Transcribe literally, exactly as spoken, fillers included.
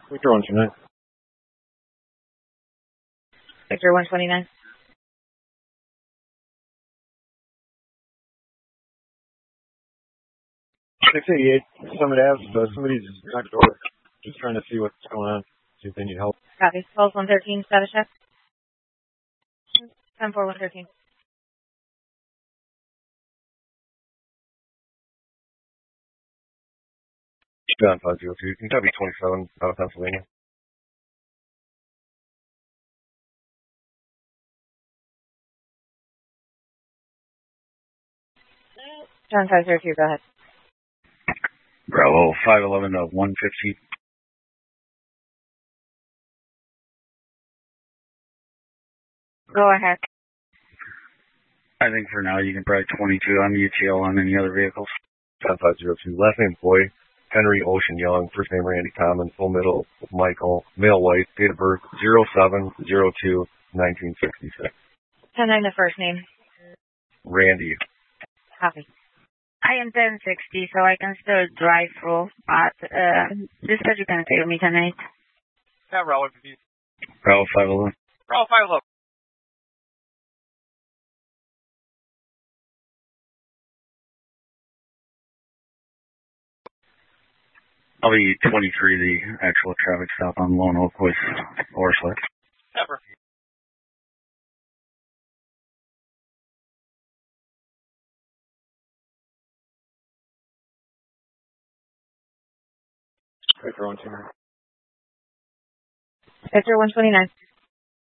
Victor one twenty-nine. Victor one twenty-nine. six eighty-eight, Summit Ave. Uh, somebody's next door. Just trying to see what's going on. See if they need help. Copy. Pulse one thirteen, status check. ten four one thirteen. John five zero two. Kentucky twenty-seven out of Pennsylvania. John five zero two, go ahead. Bravo five eleven to one fifty. Go ahead. I think for now you can probably twenty-two on the U T L on any other vehicles. John five zero two. Last name Boy. Henry Ocean Young. First name Randy Common. Full middle Michael. Male white. Date of birth zero seven zero two nineteen sixty-six. ten nine the first name. Randy. Copy. I am ten sixty, so I can still drive through, but uh, this is you can take me tonight. Yeah, Bravo fifty. Bravo five eleven. Bravo five eleven. I'll be twenty-three, the actual traffic stop on Lone Oak with Orslet. Ever. Victor one twenty-nine. Victor one twenty-nine.